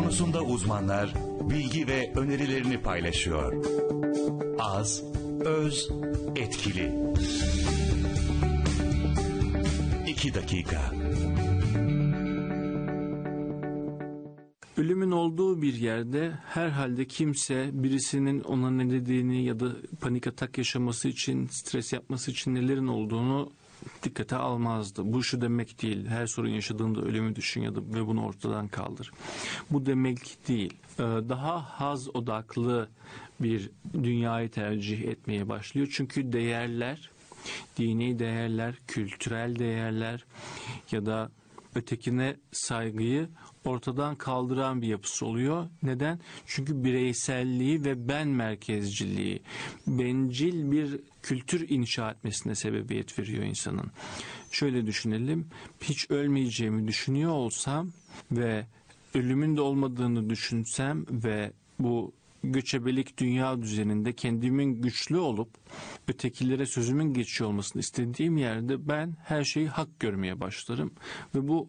konusunda uzmanlar bilgi ve önerilerini paylaşıyor. Az, öz, etkili. 2 dakika. Ölümün olduğu bir yerde herhalde kimse birisinin ona ne dediğini ya da panik atak yaşaması için, stres yapması için nelerin olduğunu dikkate almazdı. Bu şu demek değil. Her sorun yaşadığında ölümü düşün ya da ve bunu ortadan kaldır. Bu demek değil. Daha haz odaklı bir dünyayı tercih etmeye başlıyor. Çünkü değerler, dini değerler, kültürel değerler ya da ötekine saygıyı ortadan kaldıran bir yapısı oluyor. Neden? Çünkü bireyselliği ve ben merkezciliği, bencil bir kültür inşa etmesine sebebiyet veriyor insanın. Şöyle düşünelim, hiç ölmeyeceğimi düşünüyor olsam ve ölümün de olmadığını düşünsem ve bu göçebelik dünya düzeninde kendimin güçlü olup ötekilere sözümün geçiyor olmasını istediğim yerde ben her şeyi hak görmeye başlarım ve bu